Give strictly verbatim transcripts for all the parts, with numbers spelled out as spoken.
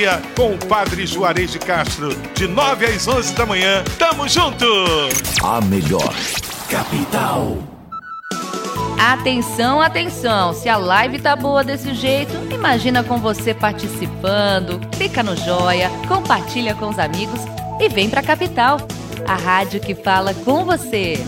Com o Padre Juarez de Castro, de nove às onze da manhã. Tamo junto! A melhor capital. Atenção, atenção! Se a live tá boa desse jeito, imagina com você participando. Clica no joia, compartilha com os amigos e vem pra capital. A rádio que fala com você.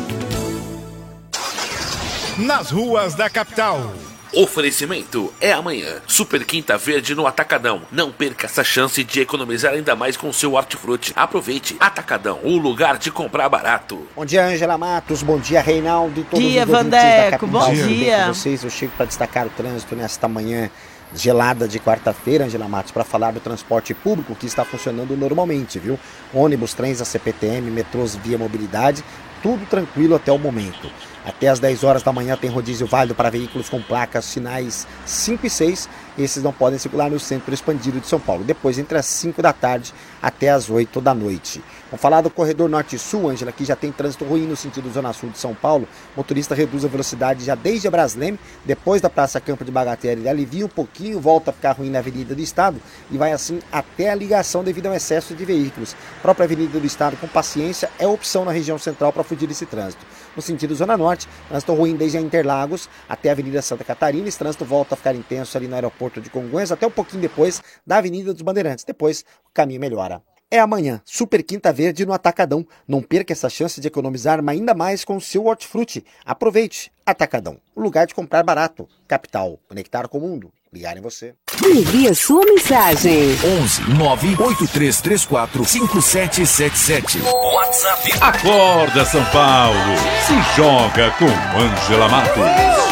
Nas ruas da capital. Oferecimento é amanhã. Super Quinta Verde no Atacadão. Não perca essa chance de economizar ainda mais com o seu hortifruti. Aproveite. Atacadão, o lugar de comprar barato. Bom dia, Ângela Matos. Bom dia, Reinaldo e todos dia, os ouvintes Vandeco, da capital. bom dia. Com vocês, eu chego para destacar o trânsito nesta manhã gelada de quarta-feira, Ângela Matos, para falar do transporte público que está funcionando normalmente, viu? Ônibus, trens da C P T M, metrôs Via Mobilidade, tudo tranquilo até o momento. Até às dez horas da manhã tem rodízio válido para veículos com placas sinais cinco e seis. Esses não podem circular no centro expandido de São Paulo. Depois, entre as cinco da tarde até as oito da noite. Vamos falar do corredor norte-sul, Ângela, que já tem trânsito ruim no sentido zona sul de São Paulo. O motorista reduz a velocidade já desde a Brasleme, depois da Praça Campo de Bagatelle. Ele alivia um pouquinho, volta a ficar ruim na Avenida do Estado e vai assim até a ligação devido ao excesso de veículos. A própria Avenida do Estado, com paciência, é opção na região central para fugir desse trânsito. No sentido zona norte, trânsito ruim desde a Interlagos até a Avenida Santa Catarina. Esse trânsito volta a ficar intenso ali no aeroporto de Congonhas, até um pouquinho depois da Avenida dos Bandeirantes. Depois, o caminho melhora. É amanhã, Super Quinta Verde no Atacadão. Não perca essa chance de economizar ainda mais com o seu hortifruti. Aproveite. Atacadão, o lugar de comprar barato. Capital, conectar com o mundo. Ligar em você. Envie a sua mensagem. onze nove oito três três quatro cinco sete sete sete. WhatsApp. Acorda, São Paulo. Se joga com Ângela Matos.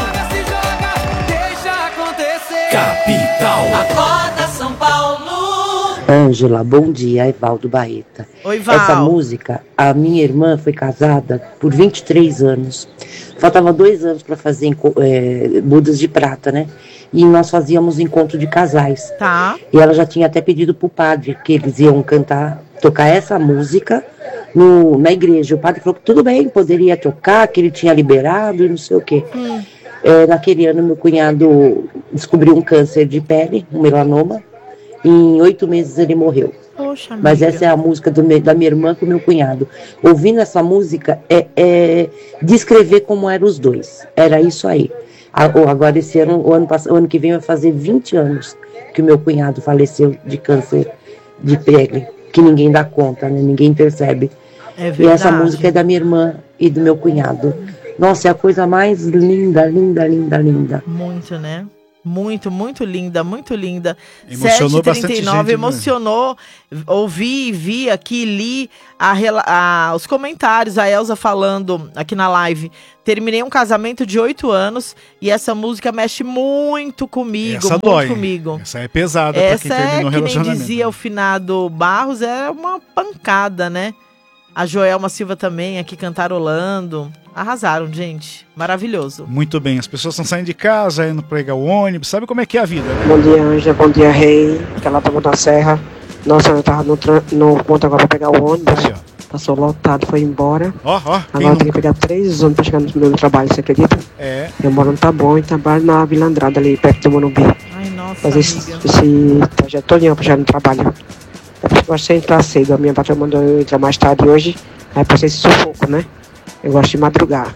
Capital. Acorda, São Paulo. Ângela, bom dia, Evaldo Baeta. Oi, Val. Essa música, a minha irmã foi casada por vinte e três anos. Faltava dois anos para fazer é, bodas de prata, né? E nós fazíamos encontro de casais. Tá. E ela já tinha até pedido pro padre que eles iam cantar, tocar essa música no, na igreja. O padre falou que tudo bem, poderia tocar, que ele tinha liberado e não sei o quê. Hum. É, naquele ano, meu cunhado descobriu um câncer de pele, um melanoma. Em oito meses ele morreu. Poxa, mas essa é a música do, da minha irmã com o meu cunhado. Ouvindo essa música é, é descrever como eram os dois. Era isso aí. Agora esse ano, o ano, o ano que vem vai fazer vinte anos que o meu cunhado faleceu de câncer de pele, que ninguém dá conta, né? Ninguém percebe. É e essa música é da minha irmã e do meu cunhado. Nossa, é a coisa mais linda, linda, linda, linda. Muito, né? Muito, muito linda, muito linda. Emocionou bastante gente, né? Emocionou. Ouvi, vi aqui, li a, a, os comentários, a Elza falando aqui na live. Terminei um casamento de oito anos e essa música mexe muito comigo, essa muito dói. comigo. Essa é pesada essa pra quem terminou o relacionamento. Essa é, que nem dizia o finado Barros, é uma pancada, né? A Joelma Silva também aqui cantarolando. Arrasaram, gente. Maravilhoso. Muito bem. As pessoas estão saindo de casa, indo pegar o ônibus. Sabe como é que é a vida, né? Bom dia, Anja. Bom dia, Rei. Que ela tava na serra. Nossa, eu tava no, no ponto agora pra pegar o ônibus. Aí, passou lotado, foi embora. Ó, ó. Agora eu tenho que pegar três ônibus pra chegar no meu trabalho, você acredita? É. Eu moro no Taboão e trabalho na Vila Andrade, ali perto do Morumbi. Ai, nossa, fazer esse, esse trajeto todinho pra chegar no trabalho. Eu gosto de entrar cedo. A minha patroa mandou eu entrar mais tarde hoje. Aí passei esse sufoco, né? Eu gosto de madrugar.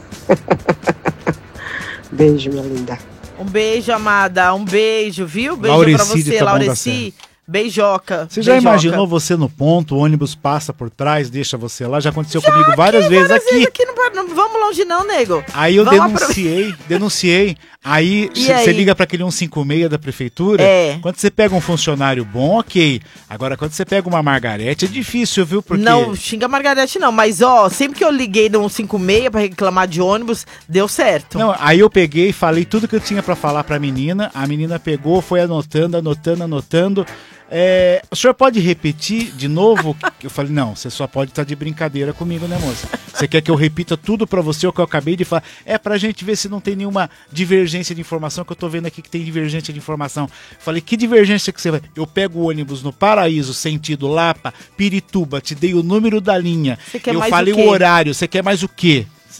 Beijo, minha linda. Um beijo, amada. Um beijo, viu? Beijo Laureci, pra você, Laureci. Beijoca. Você já Beijoca. imaginou você no ponto, o ônibus passa por trás, deixa você lá? Já aconteceu já comigo várias aqui, vezes várias aqui. Vezes aqui não, não vamos longe não, nego. Aí eu vamos denunciei, apro... denunciei. Aí você liga para aquele cento e cinquenta e seis da prefeitura. É. Quando você pega um funcionário bom, ok. Agora, quando você pega uma Margarete, é difícil, viu? Porque... Não, xinga a Margarete não. Mas, ó, sempre que eu liguei no cento e cinquenta e seis pra reclamar de ônibus, deu certo. Não, aí eu peguei, falei tudo que eu tinha para falar pra menina. A menina pegou, foi anotando, anotando, anotando. É, o senhor pode repetir de novo? Eu falei, não, você só pode estar de brincadeira comigo, né, moça? Você quer que eu repita tudo pra você o que eu acabei de falar? É pra gente ver se não tem nenhuma divergência de informação, que eu tô vendo aqui que tem divergência de informação. Falei, que divergência que você vai? Eu pego o ônibus no Paraíso, sentido Lapa, Pirituba, te dei o número da linha. Eu falei o, o horário, você quer mais o quê?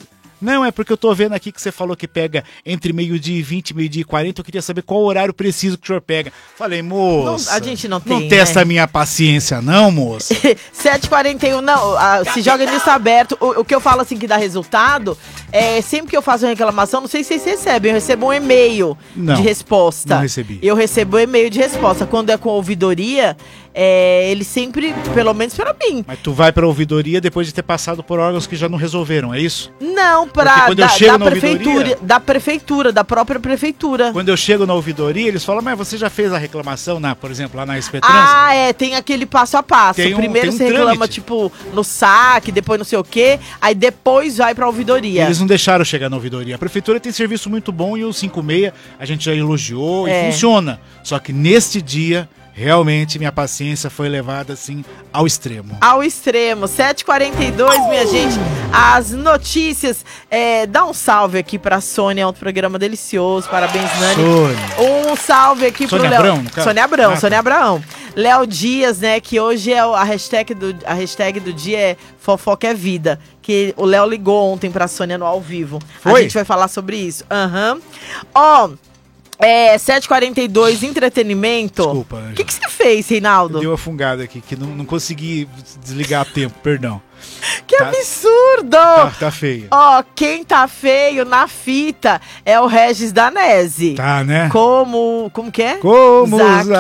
Não, é porque eu tô vendo aqui que você falou que pega entre meio-dia e vinte, meio-dia e quarenta. Eu queria saber qual horário preciso que o senhor pega. Falei, moça... Não, a gente não tem, Não tem né? essa minha paciência não, moça. sete e quarenta e um, não, a, se joga nisso aberto. O, o que eu falo assim que dá resultado, é sempre que eu faço uma reclamação, não sei se vocês recebem, eu recebo um e-mail Não, de resposta. não recebi. Eu recebo um e-mail de resposta. Quando é com ouvidoria, é, ele sempre, pelo menos pra mim. Mas tu vai pra ouvidoria depois de ter passado por órgãos que já não resolveram, é isso? Não, Porque pra quando eu da, chego da na prefeitura, ouvidoria- da prefeitura, da própria prefeitura. Quando eu chego na ouvidoria, eles falam, mas você já fez a reclamação, na, por exemplo, lá na S P Trans? Ah, é, tem aquele passo a passo. Tem um- Primeiro tem um você reclama, trâmite. tipo, no saque, depois não sei o quê, aí depois vai pra ouvidoria. Eles não deixaram eu chegar na ouvidoria. A prefeitura tem serviço muito bom e o cinco seis a gente já elogiou É. e funciona. Só que neste dia, realmente, minha paciência foi levada, assim, ao extremo. Ao extremo, sete e quarenta e dois, minha gente, as notícias, é, dá um salve aqui pra Sônia, é um programa delicioso, parabéns, Nani. Sônia. Um salve aqui Sônia pro Léo. Abrão, no caso? Sônia Abrão, Ah, tá. Sônia Abrão. Léo Dias, né, que hoje é o- a hashtag do, a hashtag do dia é fofoca é vida, que o Léo ligou ontem pra Sônia no ao vivo. A Foi? gente vai falar sobre isso. Aham. Ó, é, sete e quarenta e dois, entretenimento. Desculpa. O que que você fez, Reinaldo? Deu uma fungada aqui, que não, não consegui desligar a tempo, perdão. Que Tá- absurdo! Tá, tá feio. Ó, quem tá feio na fita é o Regis Danese. Tá, né? Como, como que é? Como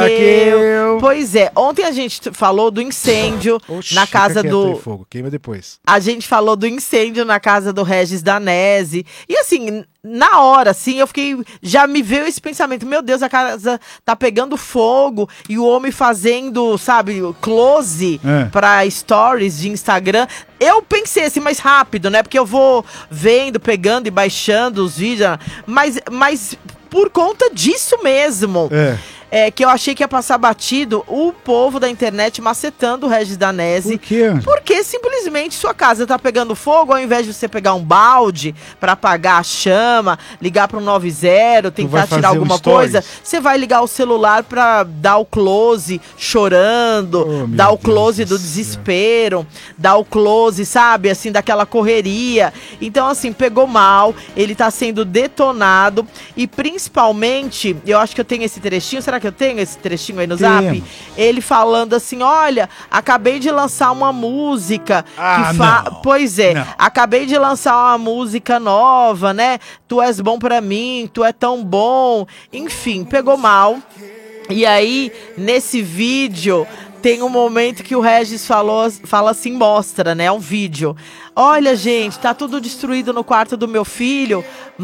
Zaqueu. Pois é, ontem a gente t- falou do incêndio Oxi, na casa fica quieto aí, do... fogo, queima depois. A gente falou do incêndio na casa do Regis Danese. E assim, na hora, assim, eu fiquei... Já me veio esse pensamento. Meu Deus, a casa tá pegando fogo. E o homem fazendo, sabe, close É. pra stories de Instagram. Eu pensei assim, mais rápido, né? Porque eu vou vendo, pegando e baixando os vídeos. Mas, mas por conta disso mesmo. É. É, que eu achei que ia passar batido o povo da internet macetando o Regis Danese. Por quê? Porque simplesmente sua casa tá pegando fogo, ao invés de você pegar um balde pra apagar a chama, ligar pro nove zero, vai tentar fazer tirar um alguma stories? coisa, você vai ligar o celular pra dar o close chorando, Oh, meu dar o close Deus do do céu. desespero, dar o close, sabe, assim, daquela correria. Então, assim, pegou mal, ele tá sendo detonado e principalmente, eu acho que eu tenho esse trechinho, será que eu tenho esse trechinho aí no Temos. zap? Ele falando assim, olha, acabei de lançar uma música Ah, que fa... não. Pois é, Não. acabei de lançar uma música nova, né? Tu és bom pra mim, tu é tão bom. Enfim, pegou mal. E aí, nesse vídeo, tem um momento que o Regis falou, fala assim, mostra, né? É um vídeo. Olha, gente, tá tudo destruído no quarto do meu filho,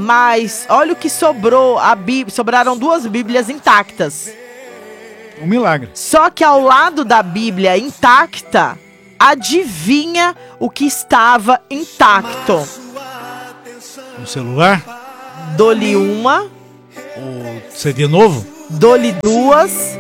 mas olha o que sobrou, a Bíblia, sobraram duas Bíblias intactas. Um milagre. Só que ao lado da Bíblia intacta, adivinha o que estava intacto? Um celular? Dou-lhe uma, O C D novo? dou-lhe duas.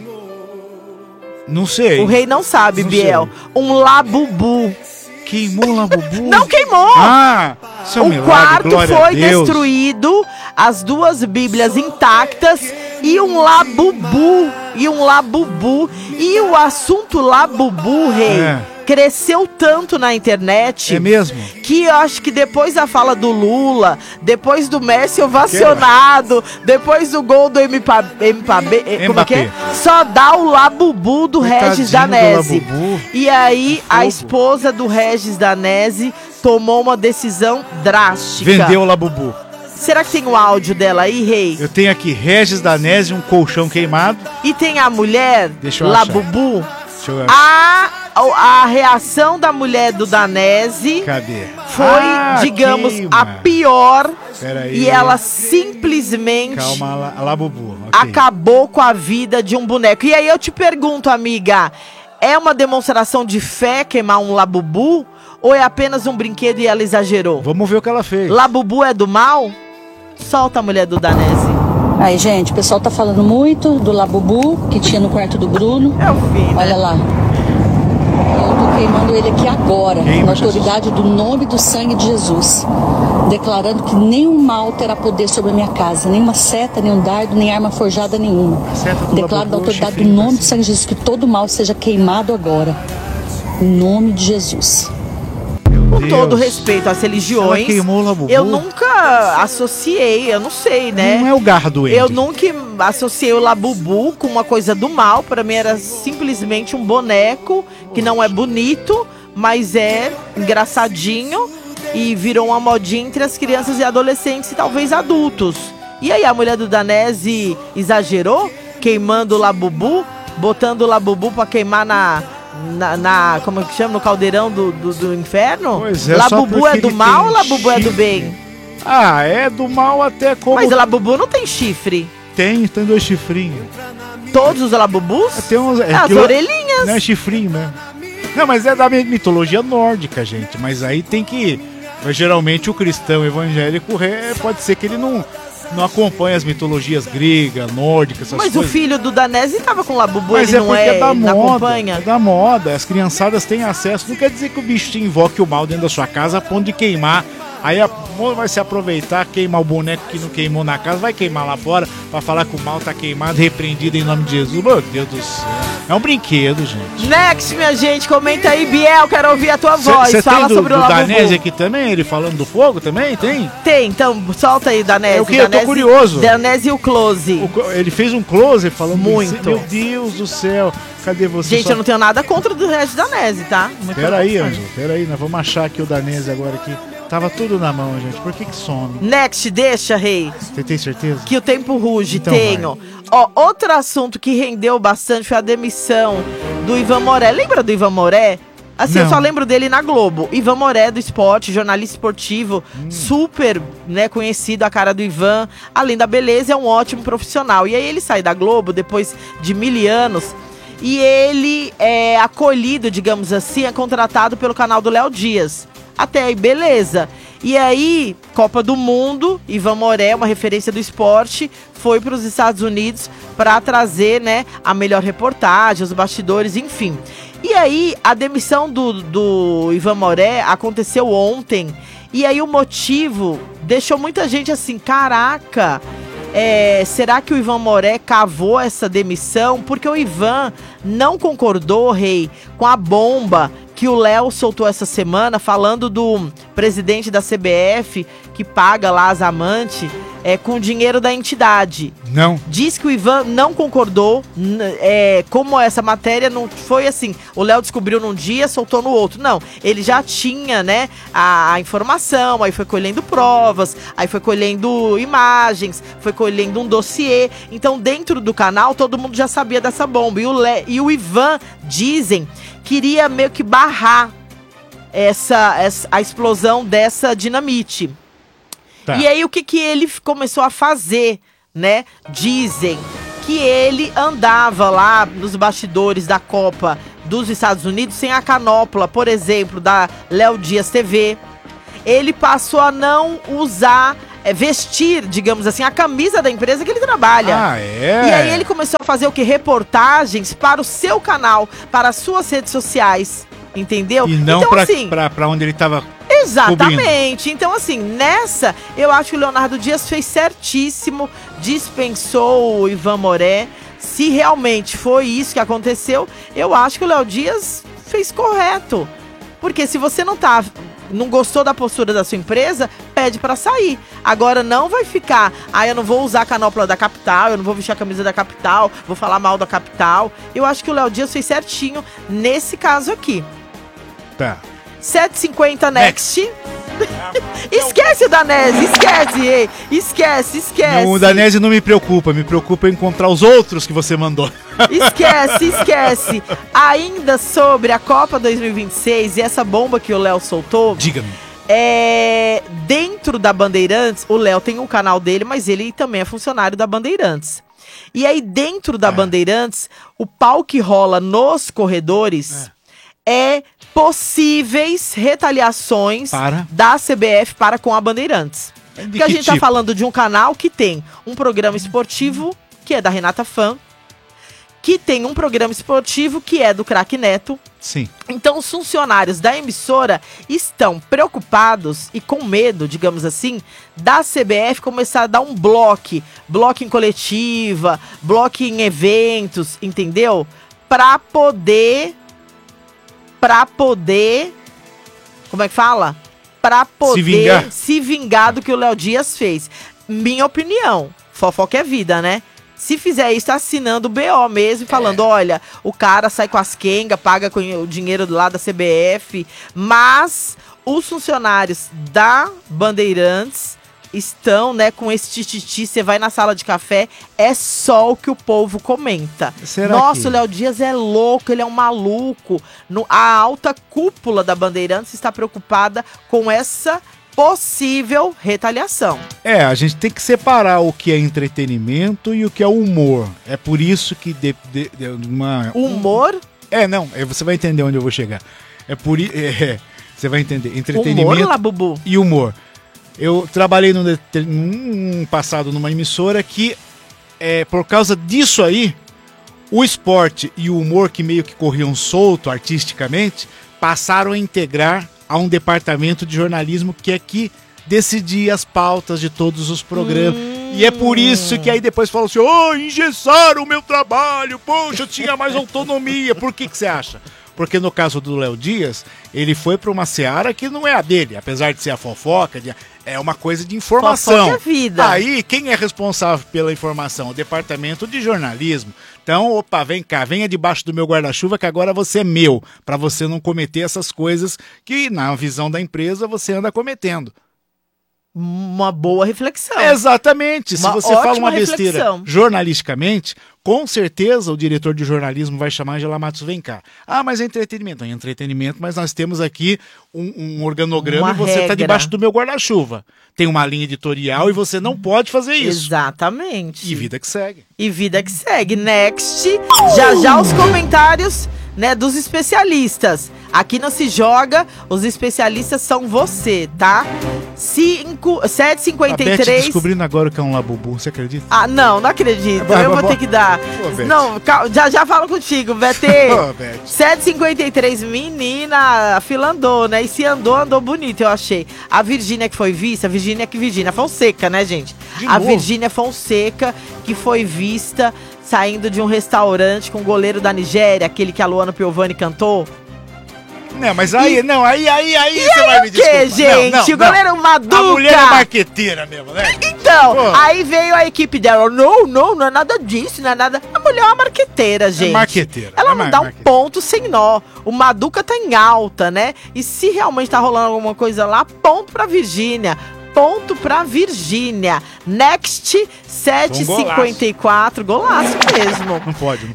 Não sei. O rei não sabe, Não Biel. Um labubu. Queimou lá, Bubu? Não queimou! Ah, isso é um O milagre, quarto glória a foi Deus. destruído, as duas Bíblias intactas e um labubu. E um labubu. E o assunto labubu, rei, É. cresceu tanto na internet. É mesmo? Que eu acho que depois da fala do Lula, depois do Messi ovacionado, depois do gol do Mbappé, Mbappé, eh, como é que é? Só dá o labubu do Regis Coitadinho do Danese. Labubu. E aí a Fogo. esposa do Regis Danese tomou uma decisão drástica. Vendeu o Labubu. Será que tem o áudio dela aí, rei? Eu tenho aqui Regis Danese, um colchão queimado. E tem a mulher, Deixa eu achar. Labubu. Deixa eu achar. A, a reação da mulher do Danese Cadê? foi, Ah, digamos, queima. a pior. Pera aí. E ela simplesmente Calma, lá, Labubu. ok. acabou com a vida de um boneco. E aí eu te pergunto, amiga, é uma demonstração de fé queimar um Labubu? Ou é apenas um brinquedo e ela exagerou? Vamos ver o que ela fez. Labubu é do mal? Solta a mulher do Danese. Aí, gente, o pessoal tá falando muito do Labubu que tinha no quarto do Bruno. É o fim, né? Olha lá. Eu tô queimando ele aqui agora, Queima, na autoridade do nome do sangue de Jesus. Declarando que nenhum mal terá poder sobre a minha casa, nenhuma seta, nenhum dardo, nem arma forjada nenhuma. Seta do Declaro Labubu, da autoridade do chifrinho pra nome do cima. sangue de Jesus que todo mal seja queimado agora. Em nome de Jesus. com Deus. todo respeito às religiões, Ela queimou o Labubu. eu nunca associei, eu não sei, né? Não é o garra do Eu nunca associei o Labubu com uma coisa do mal. Pra mim era simplesmente um boneco que não é bonito, mas é engraçadinho e virou uma modinha entre as crianças e adolescentes e talvez adultos. E aí a mulher do Danese exagerou, queimando o Labubu, botando o Labubu pra queimar na... Na, na- como é que chama? No caldeirão do, do, do inferno? Pois é, Labubu só é porque do ele mal tem ou Labubu é do chifre. bem? Ah, é do mal até como... Mas o Labubu não tem chifre. Tem, tem dois chifrinhos. Todos os Labubus? Tem uns... é As aquilo- orelhinhas. Não é chifrinho mesmo. Não, mas é da mitologia nórdica, gente. Mas aí tem que... Geralmente o cristão evangélico é, pode ser que ele não, não acompanhe as mitologias gregas, nórdicas, essas Mas coisas. o filho do Danese tava com Labubu, Mas ele é não porque é, é da ele não moda, acompanha. é da moda. As criançadas têm acesso. Não quer dizer que o bicho te invoque o mal dentro da sua casa a ponto de queimar. Aí a moça vai se aproveitar, queimar o boneco que não queimou na casa, vai queimar lá fora pra falar que o mal tá queimado, repreendido em nome de Jesus. Meu Deus do céu. É um brinquedo, gente. Next, minha gente, comenta aí, Biel, quero ouvir a tua voz. Você Fala tem do, sobre o do Labubu. Danese aqui também? Ele falando do fogo também? Tem? Tem, então, solta aí, Danese. É o quê? Eu tô Danese- curioso. Danese e o Close. O co- ele fez um close falando Muito. isso. Meu Deus do céu. Cadê você? Gente, Só- eu não tenho nada contra o do Regis Danese, tá? Muito Pera aí, pelo Ângelo. Pera aí, nós vamos achar aqui o Danese agora aqui. Tava tudo na mão, gente. Por que que some? Next, deixa, rei. Você tem certeza? Que o tempo ruge, Então tenho. Ó, outro assunto que rendeu bastante foi a demissão do Ivan Moré. Lembra do Ivan Moré? Assim, eu Não. só lembro dele na Globo. Ivan Moré, do esporte, jornalista esportivo, super, né, conhecido, a cara do Ivan. Além da beleza, é um ótimo profissional. E aí ele sai da Globo depois de mil anos. E ele é acolhido, digamos assim, é contratado pelo canal do Léo Dias. Até aí, beleza. E aí, Copa do Mundo, Ivan Moré, uma referência do esporte, foi para os Estados Unidos para trazer, né, a melhor reportagem, os bastidores, enfim. E aí, a demissão do, do Ivan Moré aconteceu ontem. E aí, o motivo deixou muita gente assim, caraca... É, será que o Ivan Moré cavou essa demissão? Porque o Ivan não concordou, rei, com a bomba que o Léo soltou essa semana, falando do presidente da C B F, que paga lá as amantes, é, com o dinheiro da entidade. Não. Diz que o Ivan não concordou, n- é, como essa matéria não foi assim, o Léo descobriu num dia, soltou no outro. Não, ele já tinha, né, a, a informação, aí foi colhendo provas, aí foi colhendo imagens, foi colhendo um dossiê. Então, dentro do canal, todo mundo já sabia dessa bomba. E o, Lé, e o Ivan, dizem, queria meio que barrar essa, essa, a explosão dessa dinamite. Tá. E aí, o que, que ele f- começou a fazer, né? Dizem que ele andava lá nos bastidores da Copa dos Estados Unidos sem a canopla, por exemplo, da Léo Dias T V. Ele passou a não usar, é, vestir, digamos assim, a camisa da empresa que ele trabalha. Ah, é? E aí ele começou a fazer o que? Reportagens para o seu canal, para as suas redes sociais. Entendeu? E não então, pra, assim, pra, pra onde ele tava. exatamente. Então, assim, nessa, eu acho que o Leonardo Dias fez certíssimo, dispensou o Ivan Moré. Se realmente foi isso que aconteceu, eu acho que o Léo Dias fez correto. Porque se você não tá, não gostou da postura da sua empresa, pede pra sair. Agora não vai ficar, ah, eu não vou usar a canopla da Capital, eu não vou vestir a camisa da Capital, vou falar mal da Capital. Eu acho que o Léo Dias fez certinho nesse caso aqui. Tá. sete e cinquenta next. Esquece o Danese, esquece, ei. Esquece, esquece. Não, o Danese não me preocupa, me preocupa encontrar os outros que você mandou. Esquece, esquece. Ainda sobre a Copa dois mil e vinte e seis e essa bomba que o Léo soltou. Diga-me. É, dentro da Bandeirantes, o Léo tem um canal dele, mas ele também é funcionário da Bandeirantes. E aí, dentro da É. Bandeirantes, o pau que rola nos corredores é, possíveis retaliações Para? da C B F para com a Bandeirantes. De Porque a que gente tá tipo? falando de um canal que tem um programa esportivo, que é da Renata Fã, que tem um programa esportivo que é do Craque Neto. Sim. Então, os funcionários da emissora estão preocupados e com medo, digamos assim, da C B F começar a dar um bloco, bloco em coletiva, bloco em eventos, entendeu? Pra poder, pra poder como é que fala? Pra poder Se vingar. se vingar do que o Léo Dias fez. Minha opinião, fofoca é vida, né? Se fizer isso, tá assinando o B O mesmo, falando, é. olha, o cara sai com as quengas, paga com o dinheiro lá da C B F, mas os funcionários da Bandeirantes estão, né, com esse tititi, você vai na sala de café, é só o que o povo comenta. Será Nossa, que... o Léo Dias é louco, ele é um maluco. No, a alta cúpula da Bandeirantes está preocupada com essa possível retaliação. É, a gente tem que separar o que é entretenimento e o que é humor. É por isso que... De, de, de uma, humor? Um, é, não, é, você vai entender onde eu vou chegar. É por isso... É, você vai entender. Entretenimento humor, lá, Bubu? E humor. Eu trabalhei num, num passado numa emissora que, é, por causa disso aí, o esporte e o humor que meio que corriam solto artisticamente, passaram a integrar a um departamento de jornalismo que é que decidia as pautas de todos os programas. Hum. E é por isso que aí depois falam assim, oh, engessaram o meu trabalho, poxa, eu tinha mais autonomia. Por que que você acha? Porque no caso do Léo Dias, ele foi para uma seara que não é a dele, apesar de ser a fofoca, de, é uma coisa de informação. Fofoca é vida. Aí, quem é responsável pela informação? O departamento de jornalismo. Então, opa, vem cá, venha debaixo do meu guarda-chuva que agora você é meu, para você não cometer essas coisas que, na visão da empresa, você anda cometendo. Uma boa reflexão. Exatamente. Uma Se você fala uma besteira reflexão. jornalisticamente, com certeza o diretor de jornalismo vai chamar Angela Matos, vem cá. Ah, mas é entretenimento. É entretenimento, mas nós temos aqui um, um organograma uma e você está debaixo do meu guarda-chuva. Tem uma linha editorial e você não pode fazer isso. Exatamente. E vida que segue. E vida que segue. Next. Já já os comentários, né, dos especialistas. Aqui não se joga, os especialistas são você, tá? sete e cinquenta e três. A Beth descobrindo agora que é um labubu, você acredita? Ah, não, não acredito. Vai, eu vai, vou vai. ter que dar. Pô, não, calma, já, já falo contigo, Beth. sete e cinquenta e três, menina, a fila andou, né? E se andou, andou bonito, eu achei. A Virgínia que foi vista, a Virgínia que Virgínia Fonseca, né, gente? De a novo? Virgínia Fonseca que foi vista saindo de um restaurante com o goleiro da Nigéria, aquele que a Luana Piovani cantou. Não, mas aí, E- não, aí, aí, aí E você aí vai me o quê, desculpar. gente? Não, não, O goleiro não. Maduca. A mulher é marqueteira mesmo, né? Então, Pô. aí veio a equipe dela. Não, não, não é nada disso, não é nada. A mulher é uma marqueteira, gente. marqueteira, Ela é não mar- dá um marqueteira. ponto sem nó. O Maduca tá em alta, né? E se realmente tá rolando alguma coisa lá, ponto pra Virgínia. Ponto pra Virgínia. Next, sete e cinquenta e quatro. Golaço mesmo. Não pode. Não.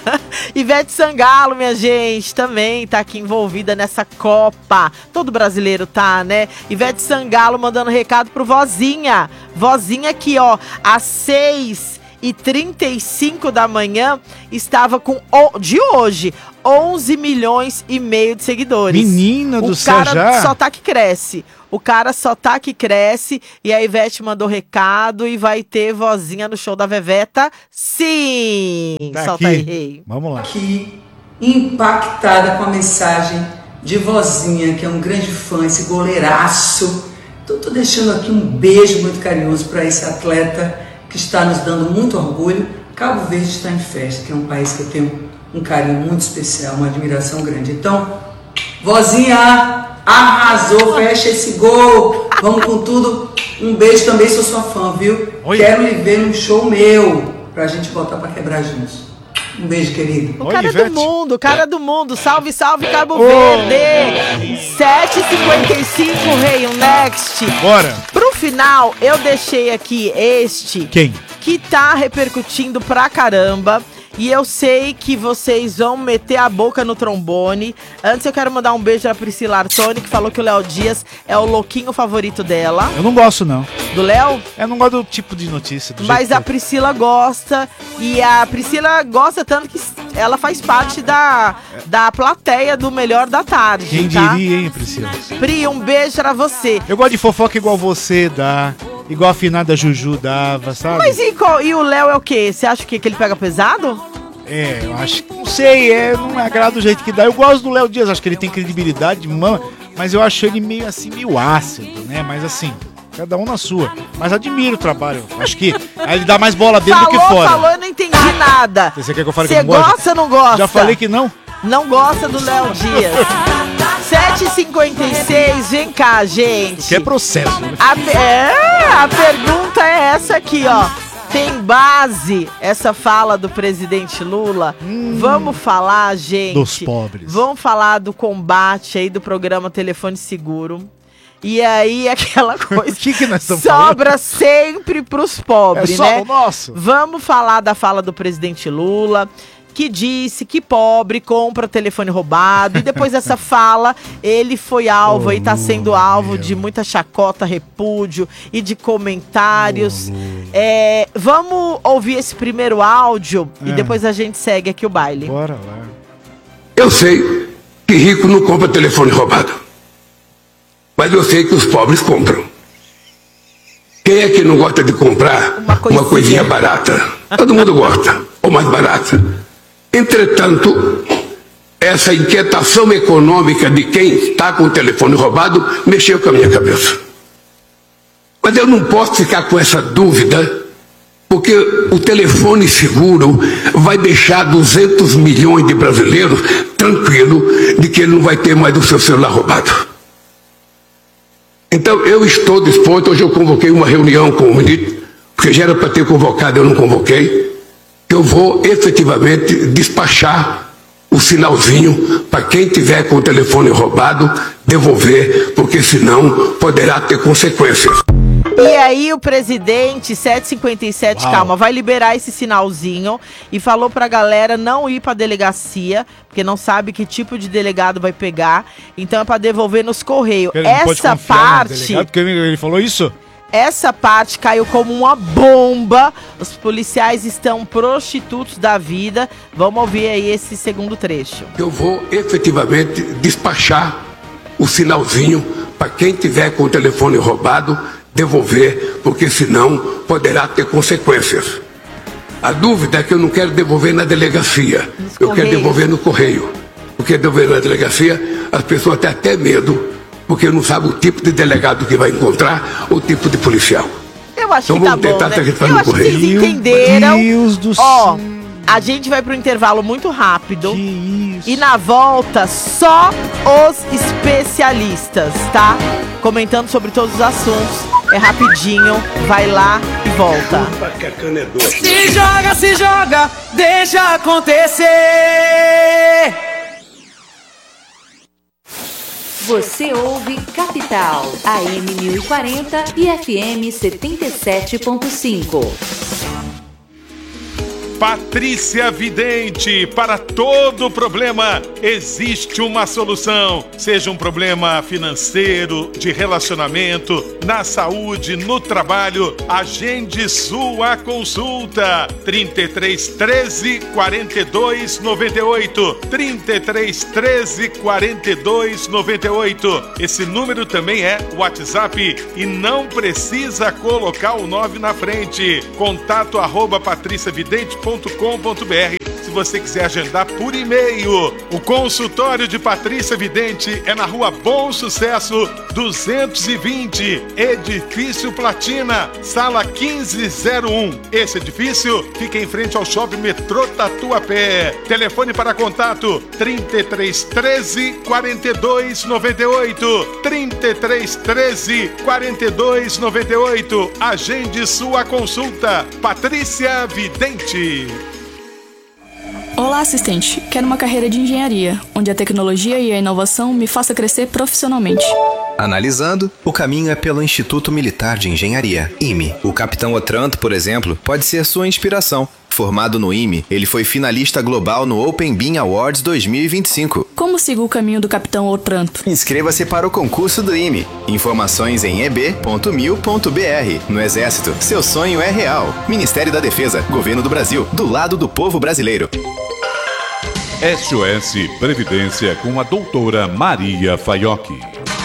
Ivete Sangalo, minha gente, também tá aqui envolvida nessa Copa. Todo brasileiro tá, né? Ivete Sangalo mandando recado pro Vozinha. Vozinha aqui, ó, às seis e trinta e cinco da manhã, estava com, o- de hoje, onze milhões e meio de seguidores. Menina do O céu, cara já? só tá que cresce. O cara só tá que cresce. E a Ivete mandou recado e vai ter Vozinha no show da Veveta. Sim! Tá Solta aqui. aí, rei. Vamos lá. Aqui, impactada com a mensagem de Vozinha, que é um grande fã, esse goleiraço. Então, tô deixando aqui um beijo muito carinhoso para esse atleta que está nos dando muito orgulho. Cabo Verde está em festa, que é um país que eu tenho um carinho muito especial, uma admiração grande. Então, Vozinha, arrasou, fecha esse gol, vamos com tudo. Um beijo também, sou sua fã, viu? Oi. Quero lhe ver num show meu, pra gente voltar pra quebrar juntos. Um beijo, querido. O Oi, cara Ivete. do mundo, o cara do mundo. Salve, salve, Cabo Verde. sete e cinquenta e cinco, rei, um next. Bora. Pro final, eu deixei aqui este Quem? que tá repercutindo pra caramba. E eu sei que vocês vão meter a boca no trombone. Antes eu quero mandar um beijo pra Priscila Artoni, que falou que o Léo Dias é o louquinho favorito dela. Eu não gosto, não. Do Léo? Eu não gosto do tipo de notícia. Do Mas jeito a que- Priscila gosta. E a Priscila gosta tanto que ela faz parte da, da plateia do Melhor da Tarde, Quem tá? diria, hein, Priscila? Pri, um beijo pra você. Eu gosto de fofoca igual você dá, igual a afinada Juju dava, sabe? Mas e, qual- e o Léo é o quê? Você acha que, que ele pega pesado? É, eu acho que, não sei, é, não me agrada o jeito que dá. Eu gosto do Léo Dias, acho que ele tem credibilidade, mama, mas eu acho ele meio assim, meio ácido, né? Mas assim, cada um na sua. Mas admiro o trabalho, acho que aí ele dá mais bola dentro do que Falou, fora. falou, eu não entendi nada. Você quer que eu fale que Você eu não gosto? gosta ou não gosta? Já falei que não? Não gosta do Léo Dias. sete e cinquenta e seis, vem cá, gente. Que é processo. Né? A, é, a pergunta é essa aqui, ó. Tem base essa fala do presidente Lula? Hum, Vamos falar, gente. Dos pobres. Vamos falar do combate aí do programa Telefone Seguro. E aí, aquela coisa que que nós estamos sobra falando? sempre pros pobres, é só né? o nosso. Vamos falar da fala do presidente Lula, que disse que pobre compra telefone roubado. E depois dessa fala, ele foi alvo, oh, e tá sendo alvo meu. de muita chacota, repúdio e de comentários. Oh, é, vamos ouvir esse primeiro áudio é. e depois a gente segue aqui o baile. Bora lá. Eu sei que rico não compra telefone roubado. Mas eu sei que os pobres compram. Quem é que não gosta de comprar uma coisinha, uma coisinha barata? Todo mundo gosta, ou mais barata. Entretanto, essa inquietação econômica de quem está com o telefone roubado mexeu com a minha cabeça. Mas eu não posso ficar com essa dúvida, porque o telefone seguro vai deixar duzentos milhões de brasileiros tranquilos de que ele não vai ter mais o seu celular roubado. Então, eu estou disposto, hoje eu convoquei uma reunião com o ministro, porque já era para ter convocado, eu não convoquei. Eu vou efetivamente despachar o sinalzinho para quem tiver com o telefone roubado, devolver, porque senão poderá ter consequências. E aí o presidente, sete e cinquenta e sete, Uau. calma, vai liberar esse sinalzinho e falou pra galera não ir pra delegacia, porque não sabe que tipo de delegado vai pegar, então é pra devolver nos correios. Essa parte... Porque ele falou isso? Essa parte caiu como uma bomba, os policiais estão prostitutos da vida. Vamos ouvir aí esse segundo trecho. Eu vou efetivamente despachar o sinalzinho para quem tiver com o telefone roubado, devolver, porque senão poderá ter consequências. A dúvida é que eu não quero devolver na delegacia, Nos eu correios. quero devolver no correio. Porque devolver na delegacia, as pessoas têm até medo, porque não sabem o tipo de delegado que vai encontrar, ou o tipo de policial. Eu acho então que vamos tá tentar bom, né? até Eu acho correio. que vocês entenderam. Deus do Ó, céu. a gente vai pro intervalo muito rápido. Que isso? E na volta, só os especialistas, tá? Comentando sobre todos os assuntos. É rapidinho, vai lá e volta. Se joga, se joga, deixa acontecer. Você ouve Capital, A M mil e quarenta e F M setenta e sete ponto cinco. Patrícia Vidente, para todo problema existe uma solução. Seja um problema financeiro, de relacionamento, na saúde, no trabalho, agende sua consulta. trinta e três, treze, quarenta e dois, noventa e oito. trinta e três, treze, quarenta e dois, noventa e oito. Esse número também é WhatsApp e não precisa colocar o nove na frente. Contato arroba patriciavidente ponto com ponto b r. Se você quiser agendar por e-mail. O consultório de Patrícia Vidente é na rua Bom Sucesso duzentos e vinte, edifício Platina, sala quinze zero um. Esse edifício fica em frente ao shopping Metrô Tatuapé. Telefone para contato trinta e três, treze, quarenta e dois, noventa e oito. trinta e três, treze, quarenta e dois, noventa e oito. Agende sua consulta. Patrícia Vidente. Olá, assistente. Quero uma carreira de engenharia, onde a tecnologia e a inovação me faça crescer profissionalmente. Analisando, o caminho é pelo Instituto Militar de Engenharia, I M E. O capitão Otranto, por exemplo, pode ser sua inspiração. Formado no I M E, ele foi finalista global no Open Bean Awards dois mil e vinte e cinco. Como sigo o caminho do capitão Otranto? Inscreva-se para o concurso do I M E. Informações em e b ponto mil ponto b r. No Exército, seu sonho é real. Ministério da Defesa, Governo do Brasil, do lado do povo brasileiro. S O S Previdência com a doutora Maria Faiochi.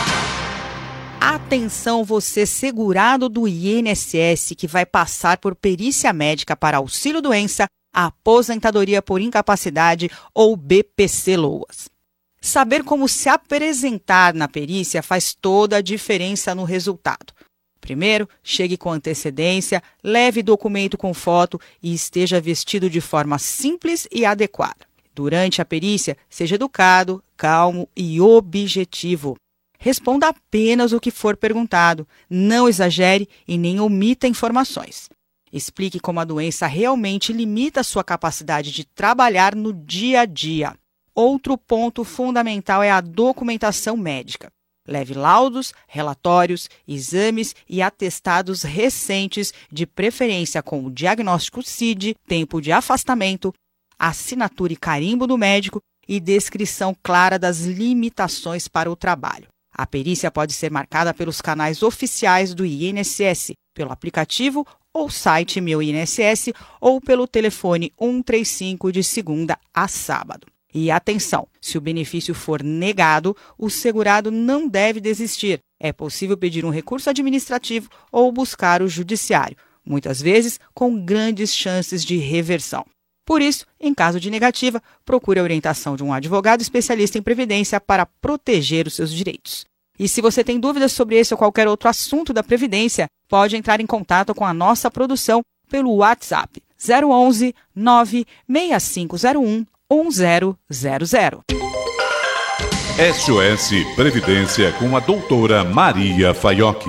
Atenção, você segurado do I N S S que vai passar por perícia médica para auxílio-doença, aposentadoria por incapacidade ou B P C-Loas. Saber como se apresentar na perícia faz toda a diferença no resultado. Primeiro, chegue com antecedência, leve documento com foto e esteja vestido de forma simples e adequada. Durante a perícia, seja educado, calmo e objetivo. Responda apenas o que for perguntado, não exagere e nem omita informações. Explique como a doença realmente limita a sua capacidade de trabalhar no dia a dia. Outro ponto fundamental é a documentação médica. Leve laudos, relatórios, exames e atestados recentes, de preferência com o diagnóstico C I D, tempo de afastamento, assinatura e carimbo do médico e descrição clara das limitações para o trabalho. A perícia pode ser marcada pelos canais oficiais do I N S S, pelo aplicativo ou site Meu I N S S ou pelo telefone cento e trinta e cinco de segunda a sábado. E atenção, se o benefício for negado, o segurado não deve desistir. É possível pedir um recurso administrativo ou buscar o judiciário, muitas vezes com grandes chances de reversão. Por isso, em caso de negativa, procure a orientação de um advogado especialista em previdência para proteger os seus direitos. E se você tem dúvidas sobre esse ou qualquer outro assunto da Previdência, pode entrar em contato com a nossa produção pelo WhatsApp zero onze, nove seis cinco zero um, um zero zero zero. S O S Previdência com a doutora Maria Faiocchi.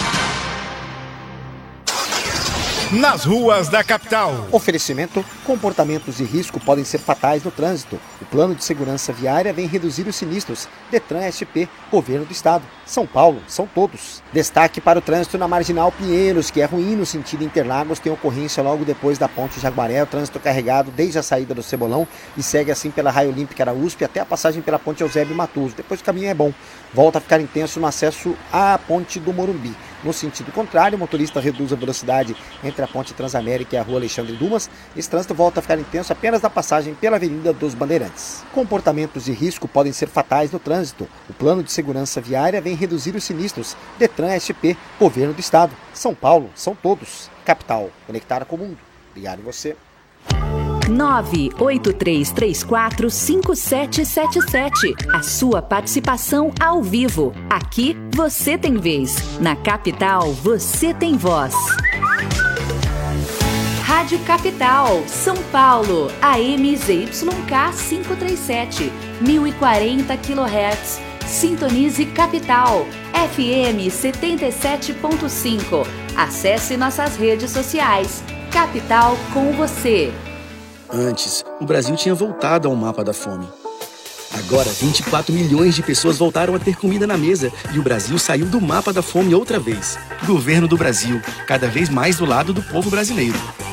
Nas ruas da capital. Oferecimento: comportamentos de risco podem ser fatais no trânsito. O plano de segurança viária vem reduzir os sinistros. Detran S P, Governo do Estado. São Paulo, são todos. Destaque para o trânsito na Marginal Pinheiros, que é ruim no sentido Interlagos, tem ocorrência logo depois da Ponte Jaguaré. O trânsito carregado desde a saída do Cebolão e segue assim pela Raia Olímpica da U S P até a passagem pela Ponte Eusébio Matoso. Depois o caminho é bom. Volta a ficar intenso no acesso à Ponte do Morumbi. No sentido contrário, o motorista reduz a velocidade entre a Ponte Transamérica e a Rua Alexandre Dumas. Esse trânsito volta a ficar intenso apenas na passagem pela Avenida dos Bandeirantes. Comportamentos de risco podem ser fatais no trânsito. O plano de segurança viária vem reduzir os sinistros. Detran S P, Governo do Estado. São Paulo, são todos. Capital, conectada com o mundo. Obrigado a você. nove oito três três quatro cinco sete sete sete. A sua participação ao vivo. Aqui você tem vez. Na Capital você tem voz. Rádio Capital, São Paulo, A M Z Y K quinhentos e trinta e sete, mil e quarenta quilohertz. Sintonize Capital, F M setenta e sete ponto cinco. Acesse nossas redes sociais. Capital com você. Antes, o Brasil tinha voltado ao mapa da fome. Agora, vinte e quatro milhões de pessoas voltaram a ter comida na mesa e o Brasil saiu do mapa da fome outra vez. Governo do Brasil, cada vez mais do lado do povo brasileiro.